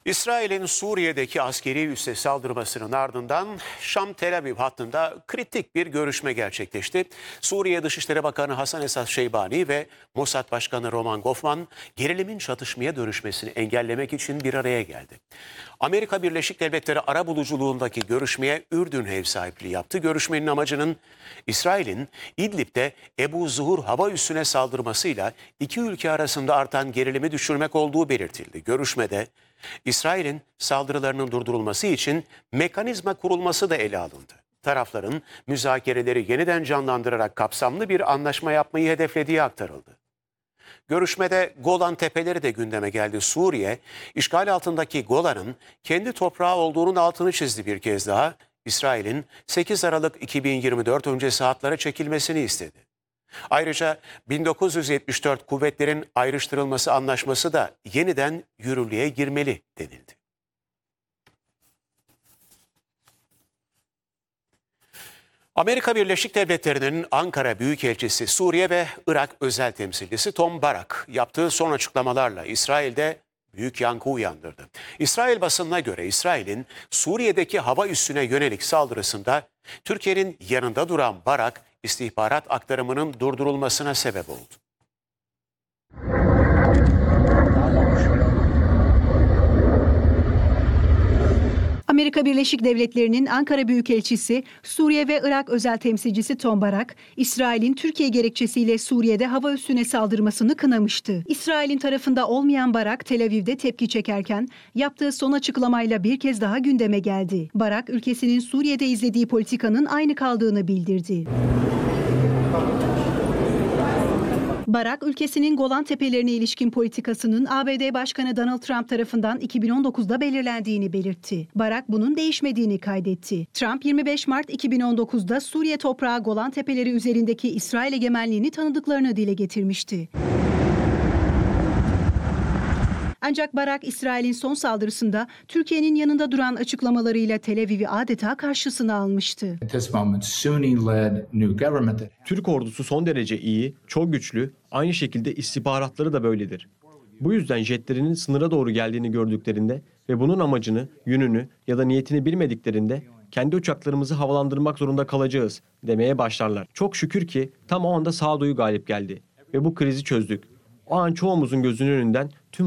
İsrail'in Suriye'deki askeri üsse saldırmasının ardından Şam-Tel Aviv hattında kritik bir görüşme gerçekleşti. Suriye Dışişleri Bakanı Hasan Esad Şeybani ve Mossad Başkanı Roman Goffman gerilimin çatışmaya dönüşmesini engellemek için bir araya geldi. Amerika Birleşik Devletleri arabuluculuğundaki görüşmeye Ürdün ev sahipliği yaptı. Görüşmenin amacının İsrail'in İdlib'de Ebu Zuhur hava üssüne saldırmasıyla iki ülke arasında artan gerilimi düşürmek olduğu belirtildi. Görüşmede İsrail'in saldırılarının durdurulması için mekanizma kurulması da ele alındı. Tarafların müzakereleri yeniden canlandırarak kapsamlı bir anlaşma yapmayı hedeflediği aktarıldı. Görüşmede Golan Tepeleri de gündeme geldi. Suriye, işgal altındaki Golan'ın kendi toprağı olduğunun altını çizdi bir kez daha. İsrail'in 8 Aralık 2024 öncesi hatlara çekilmesini istedi. Ayrıca 1974 kuvvetlerin ayrıştırılması anlaşması da yeniden yürürlüğe girmeli denildi. Amerika Birleşik Devletleri'nin Ankara Büyükelçisi Suriye ve Irak özel temsilcisi Tom Barak yaptığı son açıklamalarla İsrail'de büyük yankı uyandırdı. İsrail basınına göre İsrail'in Suriye'deki hava üssüne yönelik saldırısında Türkiye'nin yanında duran Barak, istihbarat aktarımının durdurulmasına sebep oldu. Amerika Birleşik Devletleri'nin Ankara Büyükelçisi, Suriye ve Irak özel temsilcisi Tom Barak, İsrail'in Türkiye gerekçesiyle Suriye'de hava üssüne saldırmasını kınamıştı. İsrail'in tarafında olmayan Barak, Tel Aviv'de tepki çekerken yaptığı son açıklamayla bir kez daha gündeme geldi. Barak, ülkesinin Suriye'de izlediği politikanın aynı kaldığını bildirdi. Barak, ülkesinin Golan Tepelerine ilişkin politikasının ABD Başkanı Donald Trump tarafından 2019'da belirlendiğini belirtti. Barak bunun değişmediğini kaydetti. Trump 25 Mart 2019'da Suriye toprağı Golan Tepeleri üzerindeki İsrail egemenliğini tanıdıklarını dile getirmişti. Ancak Barak, İsrail'in son saldırısında Türkiye'nin yanında duran açıklamalarıyla Tel Aviv'i adeta karşısına almıştı. Türk ordusu son derece iyi, çok güçlü, aynı şekilde istihbaratları da böyledir. Bu yüzden jetlerinin sınıra doğru geldiğini gördüklerinde ve bunun amacını, yönünü ya da niyetini bilmediklerinde kendi uçaklarımızı havalandırmak zorunda kalacağız demeye başlarlar. Çok şükür ki tam o anda sağduyu galip geldi ve bu krizi çözdük. O an çoğumuzun gözünün önünden tüm